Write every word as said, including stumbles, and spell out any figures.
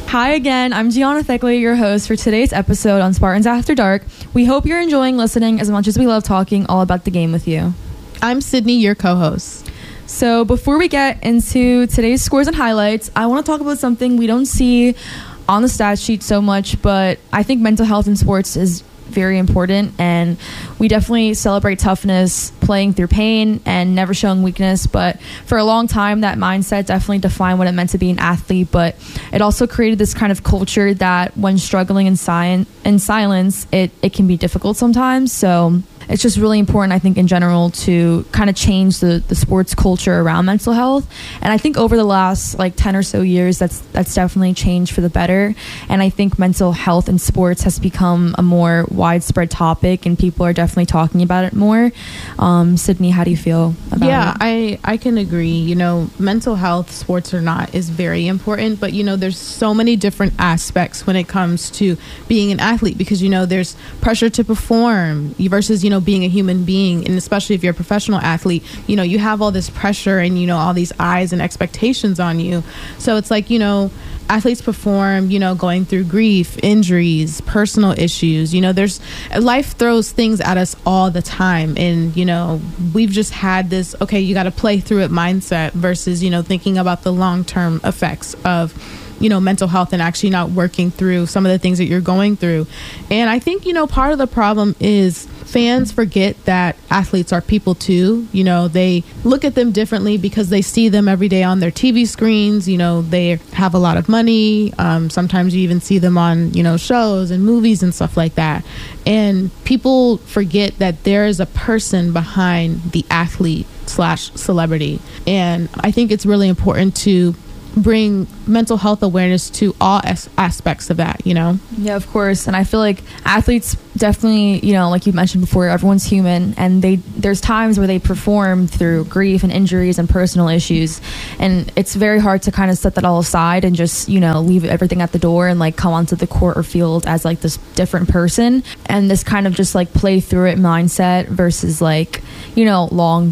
Hi again, I'm Gianna Theckley, your host for today's episode on Spartans After Dark. We hope you're enjoying listening as much as we love talking all about the game with you. I'm Sydney, your co-host. So before we get into today's scores and highlights, I want to talk about something we don't see on the stat sheet so much, but I think mental health in sports is very important, and we definitely celebrate toughness, playing through pain, and never showing weakness. But for a long time, that mindset definitely defined what it meant to be an athlete. But it also created this kind of culture that when struggling in, si- in silence, it, it can be difficult sometimes. So it's just really important, I think, in general, to kind of change the, the sports culture around mental health. And I think over the last like ten or so years, that's that's definitely changed for the better. And I think mental health in sports has become a more widespread topic, and people are definitely talking about it more. Um, Sydney, how do you feel about yeah, it? Yeah, I, I can agree. You know, mental health, sports or not, is very important. But, you know, there's so many different aspects when it comes to being an athlete, because, you know, there's pressure to perform versus, you know, being a human being. And especially if you're a professional athlete, you know, you have all this pressure and, you know, all these eyes and expectations on you. So it's like, you know, athletes perform, you know, going through grief, injuries, personal issues. You know, there's life throws things at us all the time. And, you know, we've just had this, okay, you got to play through it mindset versus, you know, thinking about the long-term effects of, you know, mental health and actually not working through some of the things that you're going through. And I think, you know, part of the problem is fans forget that athletes are people too. You know, they look at them differently because they see them every day on their T V screens. You know, they have a lot of money. Um, sometimes you even see them on, you know, shows and movies and stuff like that. And people forget that there is a person behind the athlete slash celebrity. And I think it's really important to bring mental health awareness to all as- aspects of that, you know? Yeah, of course. And I feel like athletes definitely, you know, like you mentioned before, everyone's human, and they there's times where they perform through grief and injuries and personal issues, and it's very hard to kind of set that all aside and just, you know, leave everything at the door and like come onto the court or field as like this different person, and this kind of just like play through it mindset versus like, you know, long